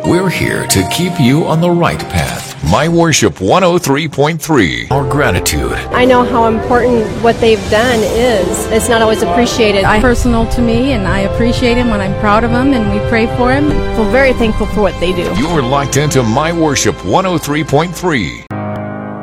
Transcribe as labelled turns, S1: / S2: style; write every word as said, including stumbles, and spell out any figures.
S1: We're here to keep you on the right path. My Worship one oh three point three. Our gratitude.
S2: I know how important what they've done is. It's not always appreciated.
S3: I personal to me, and I appreciate him when I'm proud of him, and we pray for him.
S2: feel very thankful for what they do.
S1: You're locked into My Worship one oh three point three.